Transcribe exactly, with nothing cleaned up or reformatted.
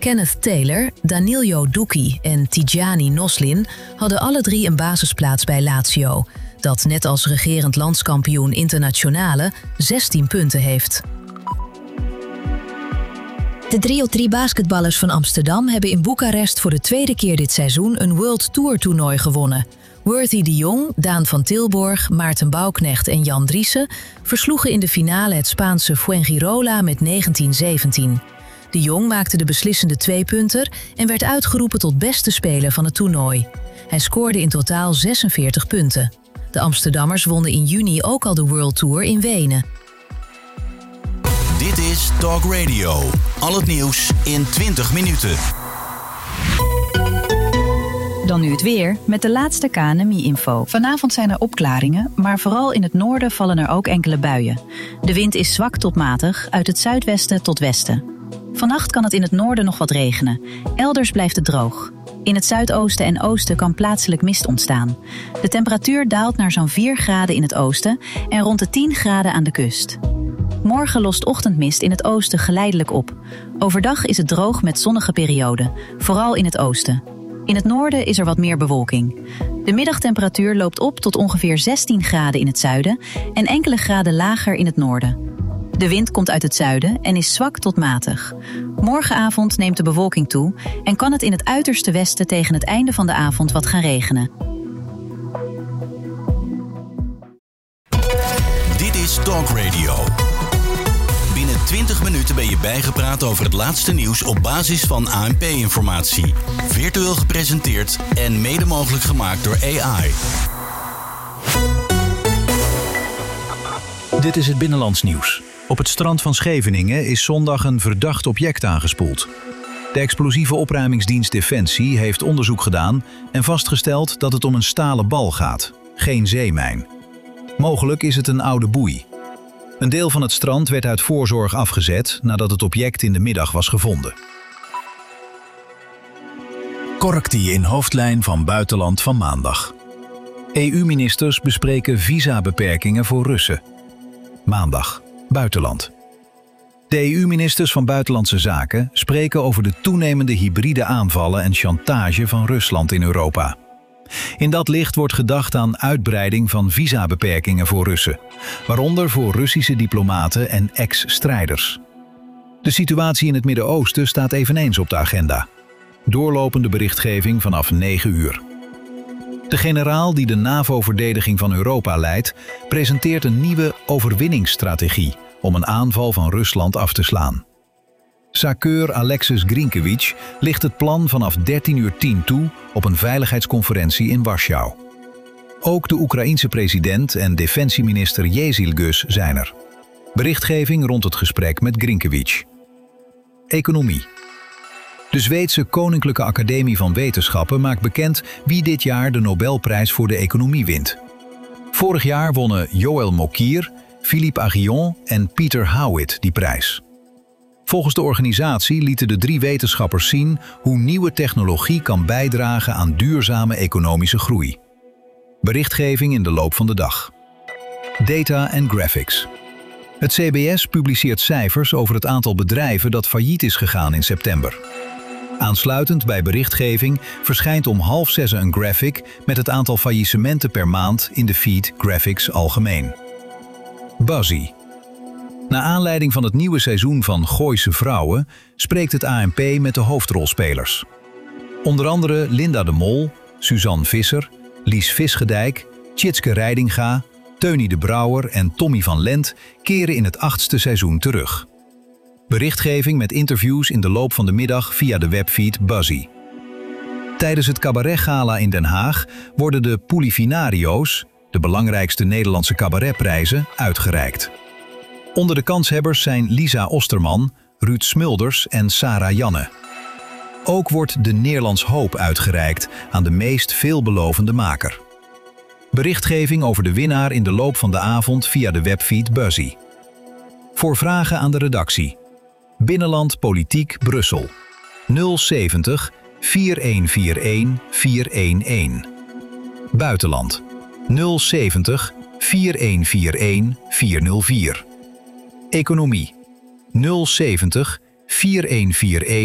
Kenneth Taylor, Danilo Ducchi en Tijani Noslin hadden alle drie een basisplaats bij Lazio, dat net als regerend landskampioen Internazionale zestien punten heeft. De drie op drie basketballers van Amsterdam hebben in Boekarest voor de tweede keer dit seizoen een World Tour toernooi gewonnen. Worthy de Jong, Daan van Tilborg, Maarten Bouwknecht en Jan Driessen versloegen in de finale het Spaanse Fuengirola met negentien zeventien. De Jong maakte de beslissende tweepunter en werd uitgeroepen tot beste speler van het toernooi. Hij scoorde in totaal zesenveertig punten. De Amsterdammers wonnen in juni ook al de World Tour in Wenen. Dit is Talk Radio. Al het nieuws in twintig minuten. Dan nu het weer met de laatste K N M I-info. Vanavond zijn er opklaringen, maar vooral in het noorden vallen er ook enkele buien. De wind is zwak tot matig, uit het zuidwesten tot westen. Vannacht kan het in het noorden nog wat regenen. Elders blijft het droog. In het zuidoosten en oosten kan plaatselijk mist ontstaan. De temperatuur daalt naar zo'n vier graden in het oosten en rond de tien graden aan de kust. Morgen lost ochtendmist in het oosten geleidelijk op. Overdag is het droog met zonnige perioden, vooral in het oosten. In het noorden is er wat meer bewolking. De middagtemperatuur loopt op tot ongeveer zestien graden in het zuiden en enkele graden lager in het noorden. De wind komt uit het zuiden en is zwak tot matig. Morgenavond neemt de bewolking toe en kan het in het uiterste westen tegen het einde van de avond wat gaan regenen. Dit is Talk Radio. Binnen twintig minuten ben je bijgepraat over het laatste nieuws op basis van A N P-informatie. Virtueel gepresenteerd en mede mogelijk gemaakt door A I. Dit is het Binnenlands nieuws. Op het strand van Scheveningen is zondag een verdacht object aangespoeld. De explosieve opruimingsdienst Defensie heeft onderzoek gedaan en vastgesteld dat het om een stalen bal gaat, geen zeemijn. Mogelijk is het een oude boei. Een deel van het strand werd uit voorzorg afgezet nadat het object in de middag was gevonden. Correctie in hoofdlijn van buitenland van maandag. E U-ministers bespreken visabeperkingen voor Russen. Maandag, buitenland. De E U-ministers van Buitenlandse Zaken spreken over de toenemende hybride aanvallen en chantage van Rusland in Europa. In dat licht wordt gedacht aan uitbreiding van visabeperkingen voor Russen, waaronder voor Russische diplomaten en ex-strijders. De situatie in het Midden-Oosten staat eveneens op de agenda. Doorlopende berichtgeving vanaf negen uur. De generaal die de NAVO-verdediging van Europa leidt, presenteert een nieuwe overwinningsstrategie om een aanval van Rusland af te slaan. Sakeur Alexis Grinkewitsch ligt het plan vanaf dertien uur tien toe op een veiligheidsconferentie in Warschau. Ook de Oekraïense president en defensieminister Jezilgus zijn er. Berichtgeving rond het gesprek met Grinkewitsch. Economie. De Zweedse Koninklijke Academie van Wetenschappen maakt bekend wie dit jaar de Nobelprijs voor de economie wint. Vorig jaar wonnen Joël Mokyr, Philippe Aghion en Peter Howitt die prijs. Volgens de organisatie lieten de drie wetenschappers zien hoe nieuwe technologie kan bijdragen aan duurzame economische groei. Berichtgeving in de loop van de dag. Data en graphics. Het C B S publiceert cijfers over het aantal bedrijven dat failliet is gegaan in september. Aansluitend bij berichtgeving verschijnt om half zes een graphic met het aantal faillissementen per maand in de feed Graphics Algemeen. Buzzy. Naar aanleiding van het nieuwe seizoen van Gooise Vrouwen spreekt het A N P met de hoofdrolspelers. Onder andere Linda de Mol, Suzanne Visser, Lies Visgedijk, Tjitske Reidinga, Teunie de Brouwer en Tommy van Lent keren in het achtste seizoen terug. Berichtgeving met interviews in de loop van de middag via de webfeed Buzzy. Tijdens het cabaretgala in Den Haag worden de Pulifinario's, de belangrijkste Nederlandse cabaretprijzen, uitgereikt. Onder de kanshebbers zijn Lisa Osterman, Ruud Smulders en Sarah Janne. Ook wordt de Neerlands Hoop uitgereikt aan de meest veelbelovende maker. Berichtgeving over de winnaar in de loop van de avond via de webfeed Buzzy. Voor vragen aan de redactie. Binnenland Politiek Brussel. nul zeventig vier een vier een vier een een. Buitenland. nul zeventig vier een vier een vier nul vier. Economie. nul zeventig vier een vier een